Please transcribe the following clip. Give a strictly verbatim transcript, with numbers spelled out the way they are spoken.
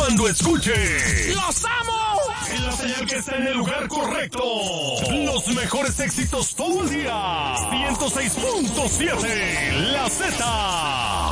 cuando escuche ¡Los amo! En la señal que está en el lugar correcto. Los mejores éxitos todo el día. ciento seis punto siete La Z.